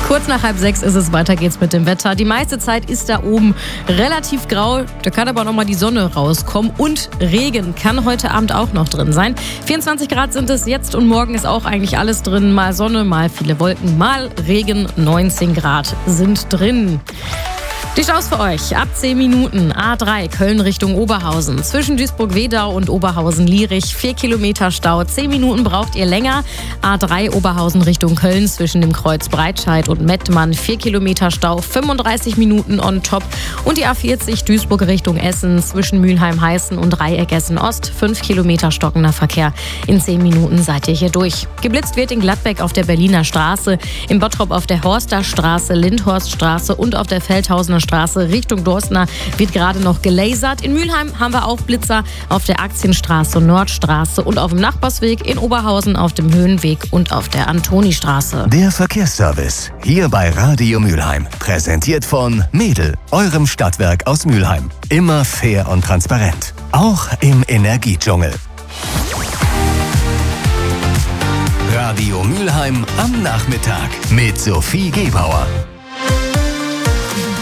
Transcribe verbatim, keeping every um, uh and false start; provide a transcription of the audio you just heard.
Kurz nach halb sechs ist es, weiter geht's mit dem Wetter. Die meiste Zeit ist da oben relativ grau, da kann aber noch mal die Sonne rauskommen und Regen kann heute Abend auch noch drin sein. vierundzwanzig Grad sind es jetzt und morgen ist auch eigentlich alles drin. Mal Sonne, mal viele Wolken, mal Regen, neunzehn Grad sind drin. Die Staus für euch ab zehn Minuten. A drei Köln Richtung Oberhausen. Zwischen Duisburg-Wedau und Oberhausen-Lierich vier Kilometer Stau. zehn Minuten braucht ihr länger. A drei Oberhausen Richtung Köln zwischen dem Kreuz Breitscheid und Mettmann. vier Kilometer Stau, fünfunddreißig Minuten on top. Und die A vierzig Duisburg Richtung Essen zwischen Mülheim-Heißen und Dreieck Essen-Ost. fünf Kilometer stockender Verkehr. In zehn Minuten seid ihr hier durch. Geblitzt wird in Gladbeck auf der Berliner Straße, in Bottrop auf der Horster Straße, Lindhorststraße und auf der Feldhausener Straße Richtung Dorstner wird gerade noch gelasert. In Mülheim haben wir auch Blitzer auf der Aktienstraße und Nordstraße und auf dem Nachbarsweg in Oberhausen auf dem Höhenweg und auf der Antonistraße. Der Verkehrsservice hier bei Radio Mülheim. Präsentiert von Mädel, eurem Stadtwerk aus Mülheim. Immer fair und transparent. Auch im Energiedschungel. Radio Mülheim am Nachmittag mit Sophie Gebauer.